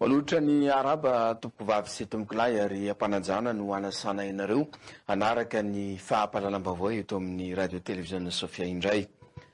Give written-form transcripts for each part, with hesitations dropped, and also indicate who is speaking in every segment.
Speaker 1: Olotra ny araba tompoko vavy sy tompoko lahy ary ampanajana no anasana ianareo anaraka ny fahapalalam-baovao eto amin'ny radio televiziona Sofia indray.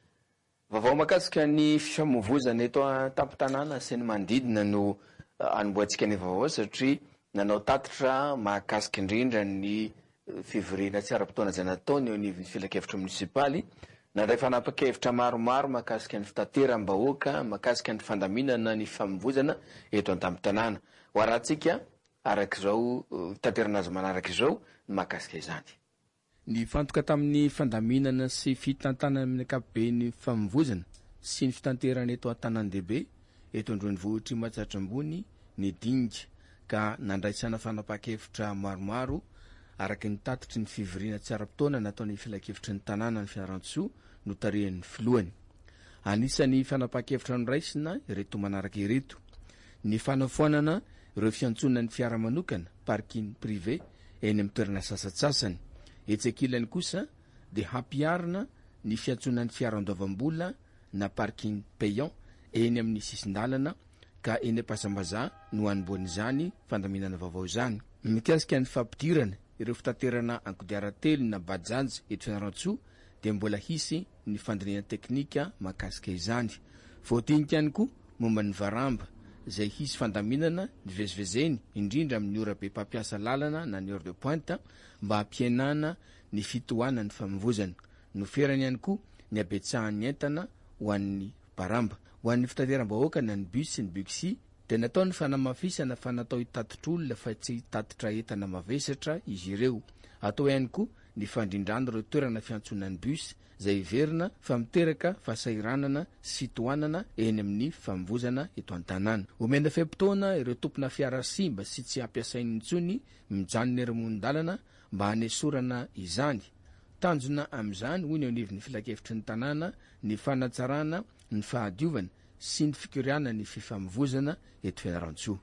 Speaker 1: Vaovao makasika ny fifamoivoizana eto an-tampon-tanàna sy ny manodidina no anomboantsika ny vaovao satria nanao tatitra mahakasika indrindra ny fivoriana tsy ara-potoana izay nataony eo anivon'ny filakevitra munisipaly. Nandray fanapa-kevitra maromaro mahakasika ny fitateram-bahoaka, mahakasika ny fandaminana ny fifamoivoizana eto an-tampon-tanàna. Ho arahantsika arak'izao fitaterana azy manaraka izao mahakasika izany.
Speaker 2: Ny fantoka tamin'ny fandaminana sy fitantanana amin'ny ankapobeny fifamoivoizana sy ny fitanterana eto an-tanàn-dehibe eto andrenivohitry Mahatratra ambony ny dinga ka nandraisana fanapa-kevitra maromaro araky ny tatitry ny fivoriana tsy ara-potoana nataony filakevitry ny tanàna ny Fianarantsoa no tarehan'ny filohany. Anisany fanapa-kevitra noraisina ireto manaraka ireto: ny fanafoanana ireo fiantsonan'ny fiara manokana parking privé eny amin'ny toerana sasatsasany. Etsekilany kosa dia hampiarina ny fiantsonan'ny fiara andoavam-bola na parking payant eny amin'ny sisin-dalana ka eny Ampasambaza no anomboan'izany fandaminana vaovao izany. Mikasika ny fampidirana ireo fitaterana ankodiaran-telo na bajaj eto Fianarantsoa dia mbola hisy ny fandiniana teknika mahakasika izany. Voadinika ihany koa momba ny varamba izay hisy fandaminana nivezivezeny indrindra amin'ny ora be mpampiasa lalana na ny heure de pointe mba hampienana ny fitohanana ny famoivoizana. Noferany ihany koa ny abetsahan'ny entana ho an'ny baramba. Ho an'ny fitateram-bahoaka na ny bus sy ny bugsi dia natao ny fanamafisana fa natao hitatitr'olona fa tsy hitatitra entana mavesatra izy ireo. Atao ihany koa ny fandrindrana ireo toerana fiantsonan'ny bus izay iverina fa miteraka fasairanana sy fitohanana eny amin'ny famoivoizana eto an-tanàna. Omena feim-potoana ireo tompona fiara simba sy tsy hampiasainy intsony mijanona ery-monindalana mba hanesorana izany. Tanjona amin'izany hoy ny eo anivon'ny filakevitry ny tanàna ny fanatsarana ny fahadiovana sy ny fikoriana ny fifamoivoizana eto Fianarantsoa.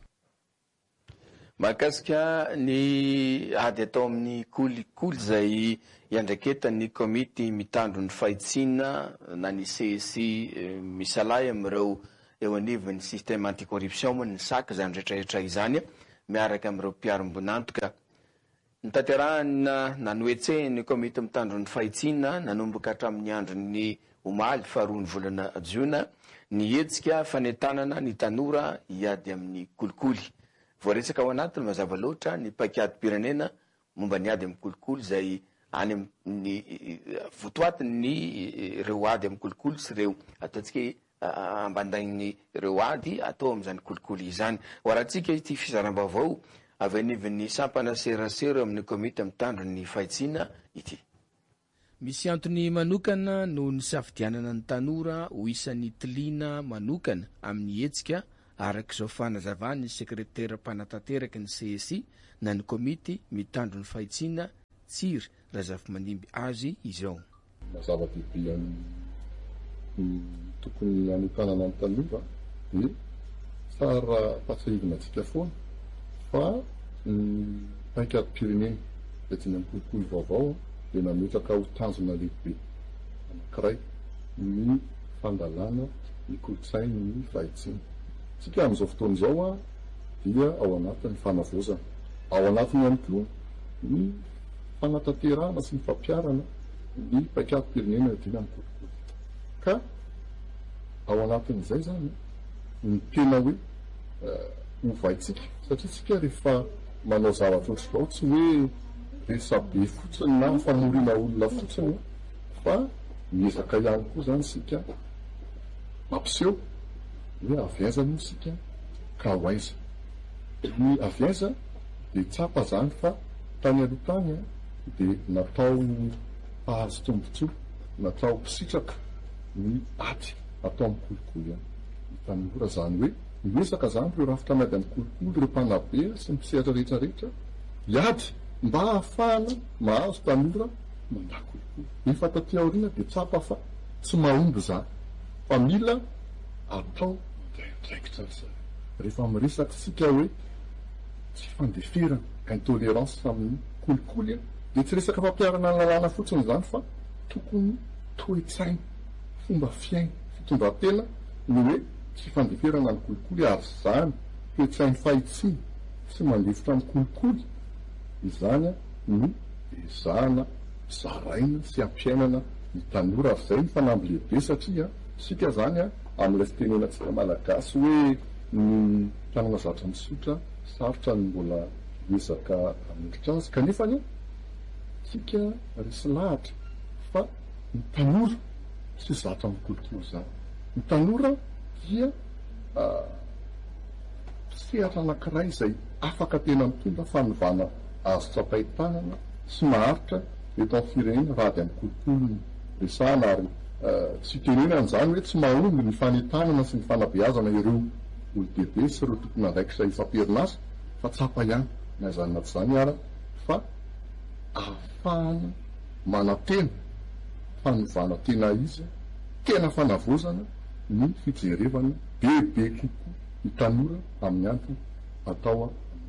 Speaker 1: Mahakasika ny ady atao amin'ny kolikoly izay iandraiketany komity mitandro ny fahitsiana na ny CSI misalay amin'ireo eo anivon'ny système anticorruption moa ny SAC izany rehetrarehetra izany miaraka amin'ireo mpiarom-bonantoka. Nitanterahana nanoetsehany komity mitandro ny fahitsiana nanomboka hatramin'ny andron'ny omaly faharoa ny volana Jiona ny hetsika fanetanana ny tanora hiady amin'ny kolikoly. Voaresaka ao anatiny mazava loatra ny paikady-pirenena momba ny ady amin'ny kolikoly izay any amin'ny votoatiny ny ireo ady amin'ny kolikoly sy ireo ataontsika ambandainy ireo ady atao amin'izany kolikoly izany. Ho arahantsika ity fizaram-baovao avy anivon'ny sampana serasera amin'ny komity mitandro ny fahitsiana ity.
Speaker 2: Misy antony manokana no nisafidianana ny tanora ho isan'ny tiliana manokana amin'ny hetsika arak'izao fanazavany sekretera mpanatanteraka ny CSI na ny komity mitandro ny fahitsiana tsiry razafy manimby azy izao.
Speaker 3: Zava-dehibe tokony anokanana ny tanora dia tsara patrihivina antsika foana fa ny paikady-pirenena etsiny amin'ny kolikoly vaovao dia nametraka ho tanjona lehibe anankiray ny fandalana ny kolotsainy ny fahitsiana. Tsika amin'izao fotoana izao dia ao anatin'ny fanavozana, ao anatiny ihany koa ny fanatanterahana sy ny fampiarana ny paikady-pirenena edina amin'ny kolikoly. Ka ao anatin'izay zany ny tena hoe hovaitsika satria tsika rehefa manao zavatra ohatr'izao tsy hoe resabe fotsiny na famorina olona fotsiny fa miezaka ihany koa zany sika mampiseho hoe aviaza moa sika ka ho aiza. Ny aviaza dia tsapa zany fa tany aloha tany dia natao pahazo tombotsoa, natao mpitsitraka ny ady atao amin'ny kolikoly ihany. Ny tanora zany hoe miezaka zany ireo rafitra miady amin'ny kolikoly ireo mpanabe sy ny mpisehatra rehetrarehetra hiady mba ahafahana mahazo tanora mandà kolikoly. Efa taty aoriana dia tsapa fa tsy mahomby zany fa mila atao ndraikidraikitra zany. Rehefa miresaka sika hoe tsy fandeferana intolérance amin'ny kolikoly dia tsy resaka fampiarana ny lalàna fotsiny zany fa tokony toe-tsaina, fomba fiaina, fitondran-tena ny hoe tsy fandeferana ny kolikoly ary zany toetsain'ny fahitsiny sy mandefotra amin'ny kolikoly izany no ezahana zaraina sy ampiainana ny tanora ary zay ny fanamby lehibe satria sika zany amin'ilay fitenenantsika malagasy hoe ny tanana zatra misotra sarotra ny mbola ezaka hamelitra azy kanefa ny sika resy lahatra fa ny tanora sy zatra mikolikoly zany ny tanora dia sehatra anankiray izay afaka tena mitondra fanovana azo tsapaitanana sy maharitra eto amin'ny firenena raha dia mikolikoly resahana ary tsy tenenana zany hoe tsy mahomby ny fanentanana sy ny fanabeazana ireo olodehibe sy ireo tokony andraikitra ifamperinasa fa tsapa ihany na zany na tsy zany ara fa ahafahana manatena fanovana tena izy tena fanavozana ny fijerevana bebe kokoa ny tanora amin'ny antony atao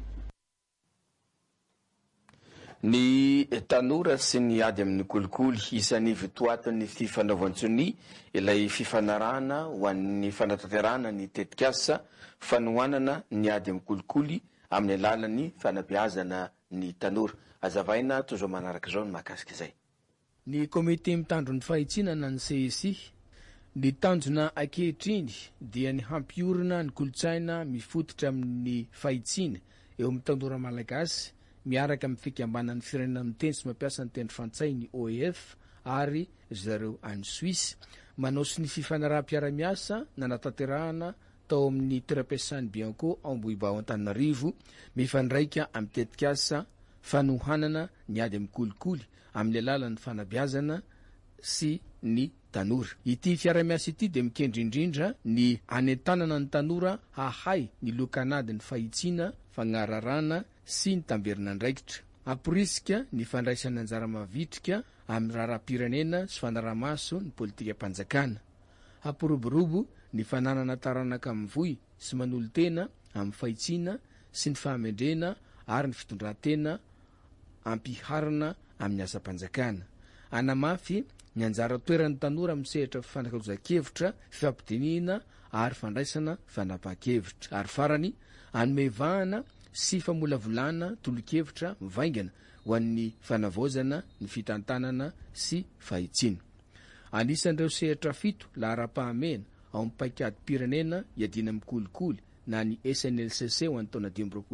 Speaker 1: ny tanora sy ny ady amin'ny kolikoly isan'ny vitoatin'ny fifanaovantsony ilay fifanarahana ho an'ny fanatanterahana ny tetikasa fanohanana ny ady amin'ny kolikoly amin'ny alalan'ny fanabeazana ny tanora azavaina tozao manaraka izao ny mahakasika izay.
Speaker 2: Ny komite mitandro ny fahitsinana ny CEC ny tanjona ankehitriny dia ny hampiorina ny kolotsaina mifototra amin'ny fahitsina eo amin'ny tanora malagasy miaraka amin'ny fikambanan'ny firenena miteny sy mampiasa ny teny frantsay ny OEF ary zareo any Suisse manao sy ny fifanaraha-piara-miasa nanatanterahana tao amin'ny toeram-piasany Bianco Ambohibao Antananarivo mifandraika amin'ny tetikasa fanohanana ny ady amin'ny kolikoly amin'ny alalan'ny fanabeazana sy ny tanora. Ity fiara-miasa ity dia mikendrindrindra ny anentanana ny tanora hahay ny lokanady ny fahitsina fagnararana sy ny tamberina andraikitra. Aporisika ny fandraisana anjara mavitrika amin'ny raharam-pirenena sy fanaramaso ny politika mpanjakana. Apiroborobo ny fananana taranaka amin'ny voy sy manolo-tena amin'ny fahitsina sy ny fahamendrena ary ny fitondrantena ampiharina amin'ny asa-panjakana. Anamafy ny anjara toeran'ny tanora misehatra fankalozan-kevitra, fifampidinina ary fandraisana fanapahan-kevitra. Ary farany anomevahana sy famolavolana tolo-kevitra mivaingana ho an'ny fanavaozana ny fitantanana sy fahitsina. Anisan'ireo sehatra fito lahara-pahamena ao amin'ny paikady-pirenena iadina amin'ny kolikoly na ny SNLCC ho an'ny taona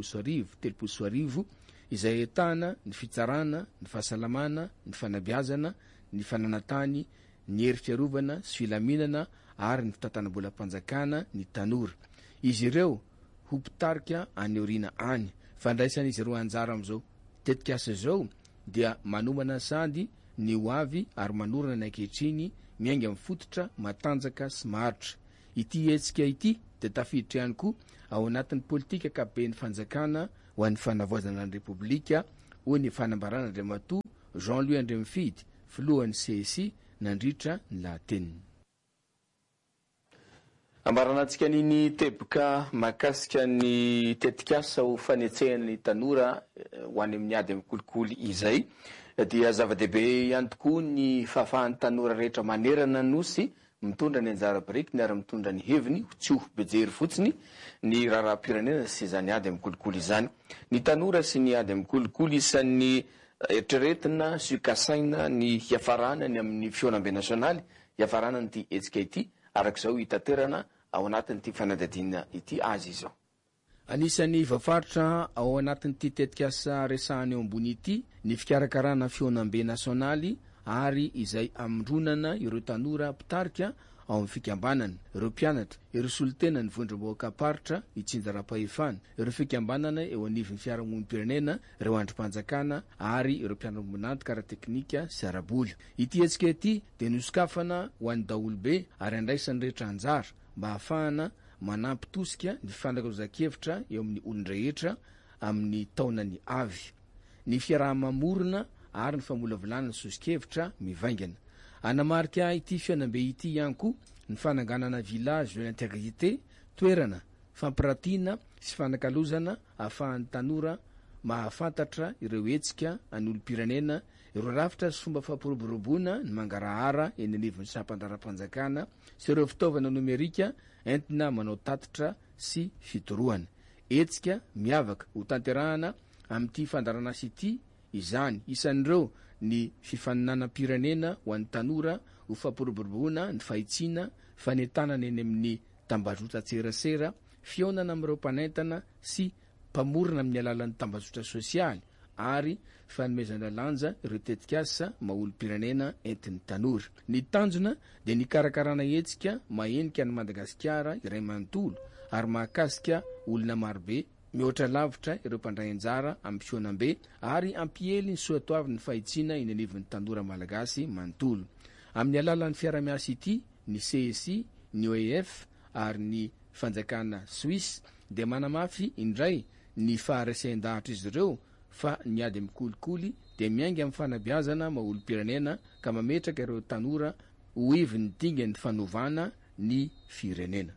Speaker 2: 2024 izay ahitana ny fitsarana, ny fahasalamana, ny fanabeazana, ny fananatany, ny hery fiarovana sy filaminana ary ny fitantanam-bolam-panjakana ny tanora. Izy ireo ho mpitarika any aoriana any. Fandraisan'izy ireo anjara amin'izao tetikasa izao dia manomana sady ny ho avy ary manorana ny ankehitriny miainga amin'ny fototra matanjaka sy maharitra. Ity hetsika ity dia tafiditra ihany koa ao anatin'ny politika akaben'ny fanjakana ho an'ny fanavaozana ny repoblika ho ny fanambarana Andriamatoa Jean-Louis Andremifidy filohan'ny CEC nandritra ny lahateniny.
Speaker 1: Ambaranantsika niny teboka mahakasika ny tetikasa ho fanetsehan'ny tanora ho any amin'ny ady amin'ny kolikoly izay dia zava-dehibe ihany tokoa ny fahafahan'ny tanora rehetra manerana nosy mitondra ny anjara biriky ny ary mitondra ny heviny tsy ho bejery fotsiny ny raharam-pirenena sy izany ady amin'ny kolikoly izany. Ny tanora sy ny ady amin'ny kolikoly isan'ny eritreretina sy kasaina ny hiafarana ny amin'ny fionambe nasionaly hiafarana nyity hetsika ity arak'izao hitaterana ao anatin'ity fanadadiana ity azy izao.
Speaker 2: Anisan'ny vafaritra ao anatin'ity tetikasa resahany eo ambony ity ny fikarakarana fionambe nasionaly ary izay amindronana ireo tanora mpitarika ao amin'ny fikambanana, ireo mpianatra, ireo solotena ny vondrom-boaka paritra itsinjara-pahefana, ireo fikambanana eo anivon'ny fiarahamonim-pirenena, ireo andrim-panjakana ary ireo mpianatra kara-teknika sy araboly. Ity hetsika ity dia nosokafana ho an'ny daholobe ary andraisan'ny rehetra anjara mba hahafahana manampy tosika ny fankalozan-kevitra eo amin'ny olon-drehetra amin'ny taonany avy. Ny fiaraha-mamorona ary ny famolavolana ny sosikevitra mivaingana. Anamarika ity fianambe ity ihany koa ny fananganana village de l'intégrité, toerana fampiratina sy fanakalozana ahafahan'ny tanora mahafantatra ireo hetsika an'olom-pirenena, ireo rafitra sy fomba fampiroboroboana ny mangarahara eny anivon'ny sampandraram-panjakana sy ireo fitaovana nomerika entina manao tatitra sy fitorohana. etsika miavaka ho tanterahana amin'ity fandaranasa ity izany isan'ireo ny fifaninanam-pirenena ho an'ny tanora ho fampiroboroboana ny fahitsiana fanentanana eny amin'ny tambazotra tserasera fionana amin'ireo mpanentana sy mpamorona amin'ny alalan'ny tambazotra sosialy ary fanomezana lanja ireo tetikasa maolo-pirenena entin'ny tanora. Ny tanjona dia ny karakarana etsika mahenika ny Madagasikara iray manontolo ary mahakasika olona marobe mihoatra lavitra ireo mpandray anjara amin'ny fionam-be ary ampiely ny soatoavin'ny fahitsiana eny anivon'ny tanora malagasy manontolo. Amin'ny alalan'ny fiara-miasa ity ny CSI, ny OEF ary ny fanjakana Suisse dia manamafy indray ny faharesen-dahatra izy ireo fa ny ady amin'ny kolikoly dia miainga amin'ny fanabeazana maolo-pirenena ka mametraka ireo tanora ho ivy dinga ny fanovana ny firenena.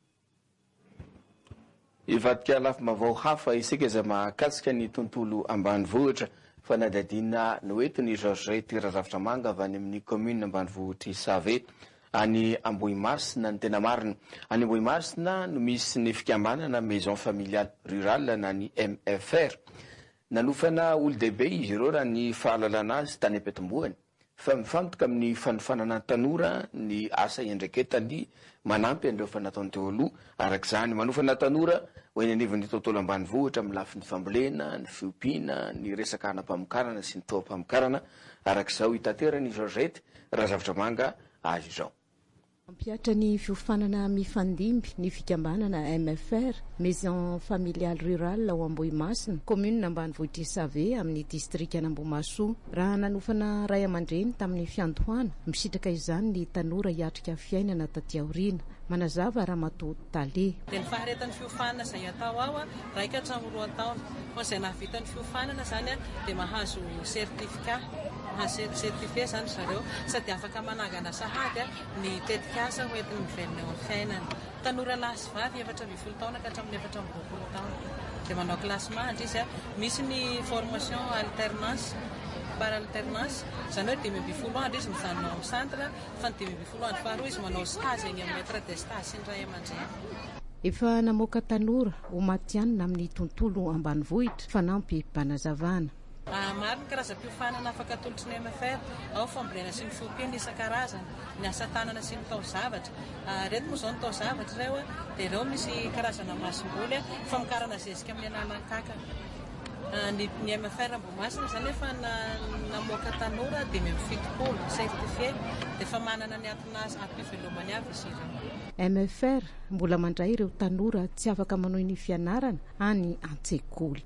Speaker 1: Ivadika lafim-baovao hafa isika izay mahakasika ny tontolo ambanivohitra fa nadadina noetiny Georgette Razafitra Manga avy any amin'ny commune ambanivohitry Save any Ambohimasina ny tena marina. Any Ambohimasina no misy ny fikambanana maison familiale rurale na ny MFR. Nanofana olo-dehibe izy ireo raha ny fahalalana azy tany ampetombohany fa mifantoka amin'ny fanofanana tanora ny asa endreketany manampy an'ireo fanataony teo aloha. Arak'izany manofana tanora ho eny anivon'ny tontolo ambanivohitra amin'ny lafiny fambolena, ny fiompiana, ny resaka anam-pamokarana sy ny toam-pamokarana. Arak'izao hitaterany Georgette Razafitra Manga azy izao.
Speaker 4: Mampiatra ny fiofanana mifandimby ny fikambanana MFR Maison Familiale Rurale ao Ambohimasina, commune ambanivohitra Save amin'ny district Anambohimaso. Raha nanofana ray aman-dreny tamin'ny fiantohana misitraka izany ny tanora hiatrika fiainana taty aoriana. Manazava Ramatoa Tale.
Speaker 5: Dia ny faharetan'ny fiofanana izay atao ao raika hatramin'ny 2 taona. Fa izay nahavita ny fiofanana zany dia mahazo sertifika. Sertifie zany zareo sady afaka manangana sahady ny tetikasa hoentiny mivelona eo amin'ny fiainana. Tanora lahy sy vavy 4-20 taona ka hatramin'ny 4-20 taona. Dia manao classement izy misy ny formation alternance par alternance zany hoe 5-20 andro izy mijanona ao amin'ny centre fa ny 5-20 andro faharoa izy manao stage eny amin'ny maître de stage sy ny ray aman-dreny.
Speaker 4: Efa namoaka tanora ho matianina amin'ny tontolo ambanivohitra fanampy mpanazavana.
Speaker 5: Maro ny karazam-piofanana afaka atolotry ny MFR, ao fambolena sy ny fiompiana isan-karazany, ny asa tanana sy ny taozavatra. Reto moa izao ny taozavatra ireo dia ireo misy karazana masom-boly famokarana zezika amin'ny alalan'ny kankana. Ny MFR Ambohimasina zany efa namoaka tanora 2070 certifié dia efa manana ny atom-pivelomany avy izy ireo.
Speaker 4: MFR mbola mandray ireo tanora tsy afaka manohy ny fianarana any an-tsekoly.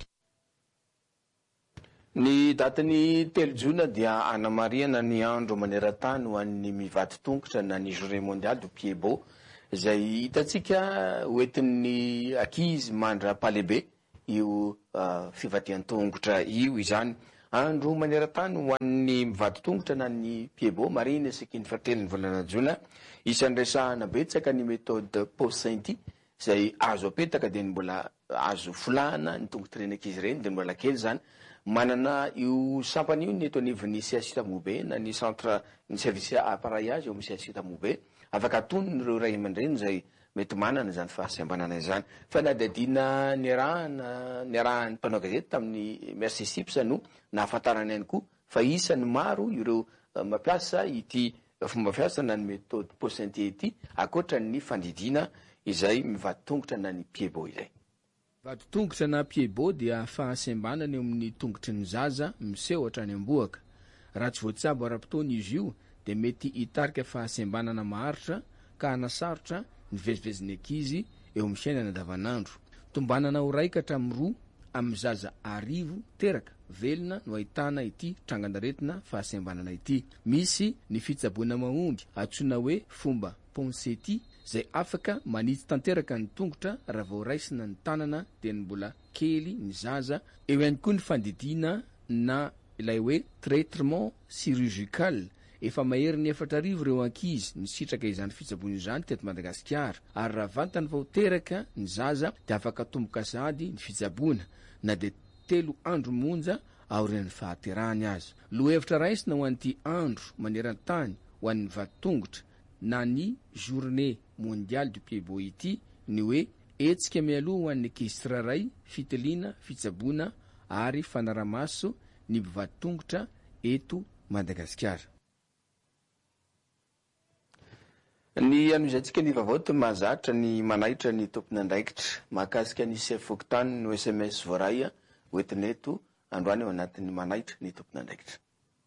Speaker 1: Ny datin'ny 3 Jona dia anamariana ny andro maneran-tany ho an'ny mivady tongotra na ny journée mondiale du pied-beau izay hitantsika hoentin'ny ankizy mandra-palehibe io fivadian-tongotra io izany. Andro maneran-tany ho an'ny mivady tongotra na ny pied-beau marina isaky ny fatelin'ny volana Jona. Isan'ny resahana betsaka ny méthode Poussin ity izay azo apetaka dia mbola azo fulana ny tongotra ren'ankizy ireny dia mbola kely zany. Manana io sampany io ny eto anivon'ny CSI Tamobe na ny centre ny service appareillage eo amin'ny CSI Tamobe afaka atonony ireo ray aman-dreny izay mety manana zany fahasembanana izany. Fa nadadina niarahany mpanao gazety tamin'ny Merci Sips no nahafantarana ihany koa fa isany maro ireo mampiasa ity fomba fiasana ny méthode Poussin ity akoatra ny fandidina izay mivady tongotra na ny pied-beau izay.
Speaker 2: Vady tongotra na pied-beau dia fahasembanana eo amin'ny tongotry ny zaza misehotra any amboaka. Raha tsy voatsabo ara-potoana izy io dia mety hitarika fahasembanana maharitra ka hanasarotra ny vezivezin'ny ankizy eo amin'ny fiainana andavanandro. Tombanana ho raika hatramin'ny 2 amin'ny zaza 10 teraka velona no ahitana ity trangan-daretina fahasembanana ity. Misy ny fitsaboana mahomby antsoina hoe fomba Ponsety izay afaka manitsy tanteraka ny tongotra raha vao raisina ny tanana dia ny mbola kely ny zaza. Eo ihany koa ny fandidiana na ilay hoe traitement chirurgical. Efa mahery ny 4,000 ireo ankizy ny sitraka izany fitsaboana izany teto Madagasikara ary raha vantany vao teraka ny zaza dia afaka tomboka sady ny fitsaboana na dia 3 andro monja aorian'ny fahaterahany azy. Lohevitra raisina ho an'ity andro maneran-tany ho an'ny vady tongotra na ny journée mondiale du pied-beau ity ny hoe etsika mialoha ho an'ny ankizy tsirairay fitiliana fitsaboana ary fanaramaso ny mpivatongotra eto Madagasikara.
Speaker 1: Ny anoizantsika ny vaovao mahazatra ny manaitra ny tompony andraikitra mahakasika ny sefokotany no SMS voaray hoentineto androany ao anatin'ny manaitra ny tompony andraikitra.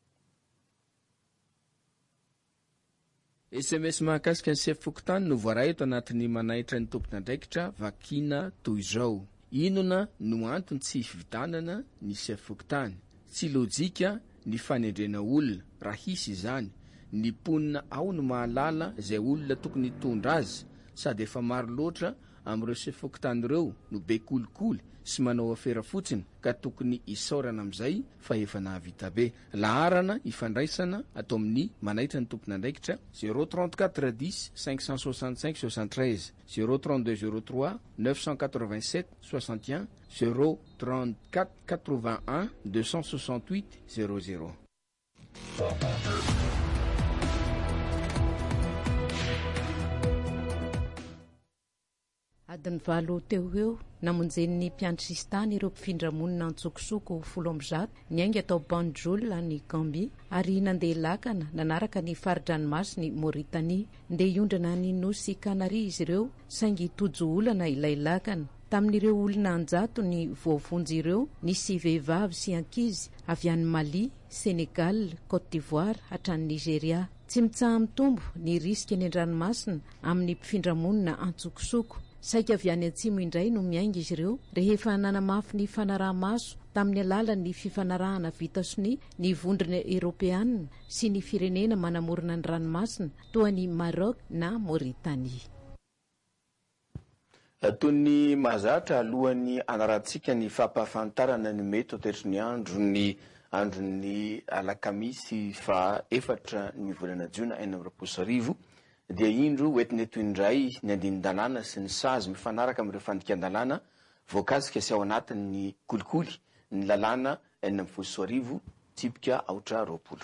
Speaker 2: SMS mahakasika ny sefokotany no voaray eto anatin'ny manaitra ny tompony andraikitra vakina toy izao: inona no antony tsy fivitanana ny sefokotany? Tsy lojika ny fanendrena olona raha hisy izany. Ny ponina ao no mahalala izay olona tokony hitondra azy, sady efa maro loatra amin'ireo sefokotany ireo no be kolikoly sy manao afera fotsiny ka tokony isaorana amin'izay fa efa nahavita be. Laharana ifandraisana atao amin'ny manaitra ny tompony andraikitra 034 10 565 73 032 03 987 61 034 81 268 00.
Speaker 4: Adiny valo teo eo namonjen'ny mpianatra Sistany ireo mpifindra-monina antsokosoko 10 ny ainga atao Banjul any Gambie ary nandeha lakana nanaraka ny faridranomasiny Mauritanie. Ndeha iondrana ny nosy Kanary izy ireo saingy tojo olana ilay lakana. Tamin'ireo olona anjato ny voavonjy ireo nisy vehivavy sy ankizy avy any Mali, Senegal, Côte d'Ivoire hatrany Nigeria. Tsy mitsaha mitombo ny riska ny andranomasina amin'ny mpifindra-monina antsokosoko. Saika avy any atsimo indray no miainga izy ireo rehefa nanamafy ny fanaraha-maso tamin'ny alalan'ny fifanarahana vita soni ny vondrona Eropeanina sy ny firenena manamorona ny ranomasina toa ny Maroc na Mauritanie.
Speaker 1: Toy ny mahazatra alohan'ny anarantsika ny fampahafantarana ny mety hotetry ny andron'ny alakamisy fa 4 ny volana Jiona 2024 dia indro hoentin'eto indray ny andinin-dalàna sy ny sazy mifanaraka amin'ireo fandikan-dalàna voakasika sy ao anatin'ny kolikoly ny lalàna 2024 tsipika 20.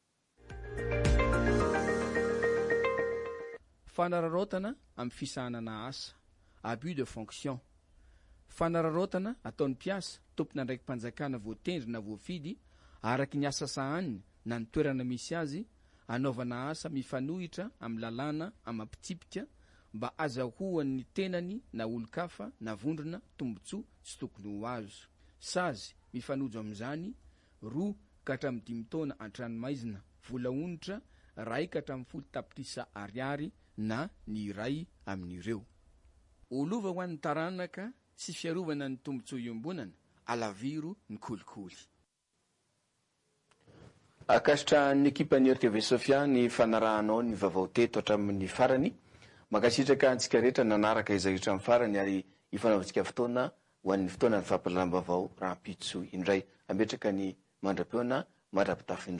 Speaker 2: Fanararotana amin'ny fisahanana asa, abus de fonction. Fanararotana ataon'ny mpiasa tompona ndraiky mpanjakana voatendry na voafidy araky ny asa sahaniny na ny toerana misy azy anaovana asa mifanohitra amin'ny lalàna amampitsipika mba azahoan'ny tenany na olo-kafa na vondrona tombotsoa tsy tokony ho azo. Sazy mifanojo amin'izany 2 ka hatramin'ny 5 taona an-tranomaizina, vola onitra 1 ka hatramin'ny 10 tapitrisa ariary na ny iray amin'ireo. Olova ho an'ny taranaka sy fiarovana ny tombotsoa iombonana, alaviro ny kolikoly.
Speaker 1: Akasitra ny ekipa ny RTV Sofia ny fanarahanao ny vaovao teto hatramin'ny farany. Makasitraka antsika rehetra nanaraka izay hatramin'ny farany ary ifanaovantsika fotoana ho an'ny fotoana ny fampalalam-baovao rahampitso indray. Ametraka ny mandra-peona mandrapitafy indray.